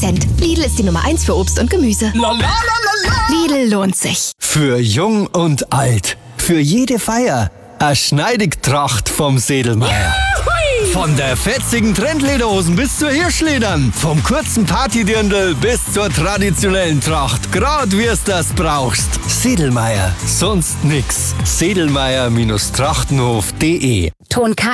Prozent. Lidl ist die Nummer 1 für Obst und Gemüse. La la la la la. Lidl lohnt sich. Für jung und alt. Für jede Feier. Eine Schneidigtracht vom Sedlmeier. Von der fetzigen Trendlederhosen bis zur Hirschledern. Vom kurzen Partydirndl bis zur traditionellen Tracht. Grad wie es das brauchst. Sedlmeier. Sonst nix. Sedlmeier-trachtenhof.de Ton K